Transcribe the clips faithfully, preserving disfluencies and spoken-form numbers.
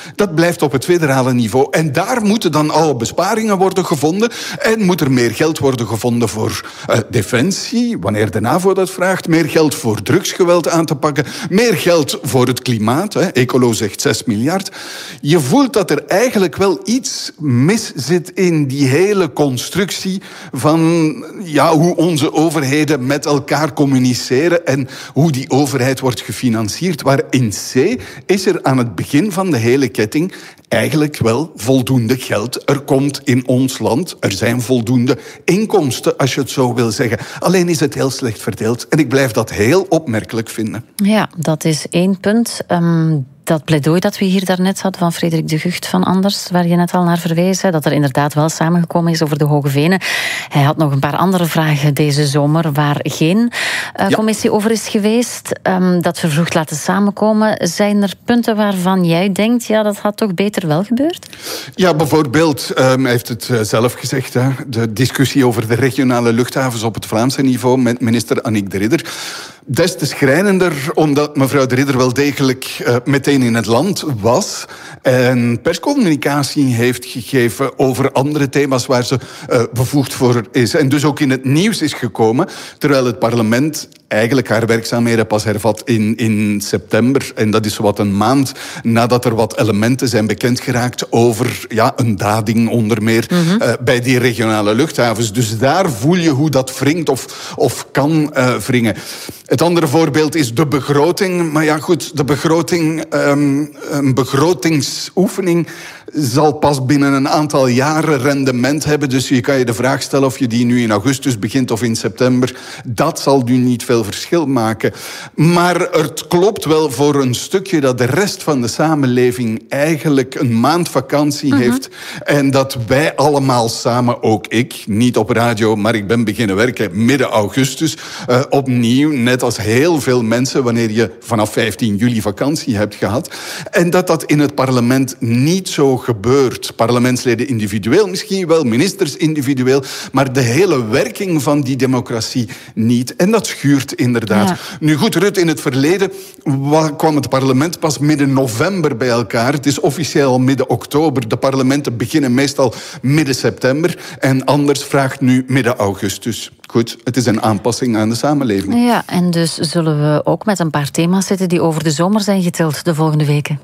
Dat blijft op het federale niveau. En daar moeten dan alle besparingen worden gevonden. En moet er meer geld worden gevonden voor uh, defensie, wanneer de NAVO dat vraagt. Meer geld voor drugsgeweld aan te pakken. Meer geld voor het klimaat. Hè. Ecolo zegt zes miljard. Je voelt dat er eigenlijk wel iets mis zit in die hele constructie van ja, hoe onze overheden met elkaar communiceren en hoe die overheid wordt gefinancierd. Waar in C is er aan het begin van de hele ketting eigenlijk wel voldoende geld. Er komt in ons land, er zijn voldoende inkomsten, als je het zo wil zeggen. Alleen is het heel slecht verdeeld. En ik blijf dat heel opmerkelijk vinden. Ja, dat is één punt. Um... Dat pleidooi dat we hier daarnet hadden van Frederik de Gucht van Anders, waar je net al naar verwees, dat er inderdaad wel samengekomen is over de Hoge Venen. Hij had nog een paar andere vragen deze zomer waar geen uh, ja. commissie over is geweest. Um, dat vervroegd laten samenkomen. Zijn er punten waarvan jij denkt, ja, dat had toch beter wel gebeurd? Ja, bijvoorbeeld, um, hij heeft het uh, zelf gezegd, hè, de discussie over de regionale luchthavens op het Vlaamse niveau met minister Annick de Ridder. Des te schrijnender, omdat mevrouw de Ridder wel degelijk uh, meteen in het land was en perscommunicatie heeft gegeven over andere thema's waar ze uh, bevoegd voor is. En dus ook in het nieuws is gekomen, terwijl het parlement eigenlijk haar werkzaamheden pas hervat in, in september. En dat is wat een maand nadat er wat elementen zijn bekendgeraakt over ja, een dading onder meer mm-hmm. uh, bij die regionale luchthavens. Dus daar voel je hoe dat wringt of, of kan uh, wringen. Het andere voorbeeld is de begroting. Maar ja, goed, de begroting, um, een begrotingsoefening zal pas binnen een aantal jaren rendement hebben. Dus je kan je de vraag stellen of je die nu in augustus begint of in september. Dat zal nu niet veel verschil maken. Maar het klopt wel voor een stukje dat de rest van de samenleving eigenlijk een maand vakantie mm-hmm. heeft. En dat wij allemaal samen, ook ik, niet op radio, maar ik ben beginnen werken midden augustus, uh, opnieuw, net als heel veel mensen, wanneer je vanaf vijftien juli vakantie hebt gehad. En dat dat in het parlement niet zo gebeurt. Parlementsleden individueel misschien wel, ministers individueel, maar de hele werking van die democratie niet. En dat schuurt inderdaad. Ja. Nu goed, Rutte, in het verleden kwam het parlement pas midden november bij elkaar. Het is officieel midden oktober. De parlementen beginnen meestal midden september. En anders vraagt nu midden augustus. Goed, het is een aanpassing aan de samenleving. Ja, en dus zullen we ook met een paar thema's zitten die over de zomer zijn getild de volgende weken.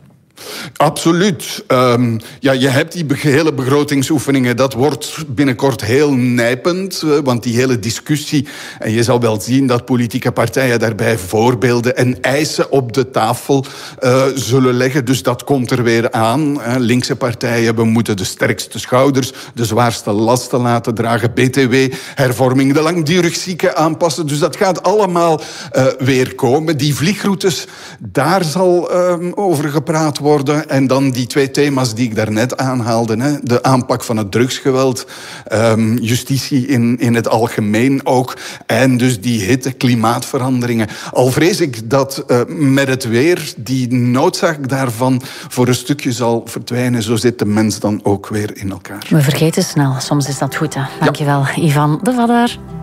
Absoluut. Um, ja, je hebt die hele begrotingsoefeningen. Dat wordt binnenkort heel nijpend. Want die hele discussie... En je zal wel zien dat politieke partijen daarbij voorbeelden en eisen op de tafel uh, zullen leggen. Dus dat komt er weer aan. Hè. Linkse partijen, we moeten de sterkste schouders, de zwaarste lasten laten dragen. B T W-hervorming, de langdurig zieken aanpassen. Dus dat gaat allemaal uh, weer komen. Die vliegroutes, daar zal uh, over gepraat worden. En dan die twee thema's die ik daarnet aanhaalde. Hè. De aanpak van het drugsgeweld, um, justitie in, in het algemeen ook. En dus die hitte, klimaatveranderingen. Al vrees ik dat uh, met het weer die noodzaak daarvan voor een stukje zal verdwijnen. Zo zit de mens dan ook weer in elkaar. We vergeten snel. Soms is dat goed, hè. Dankjewel, ja. Ivan de Vadder.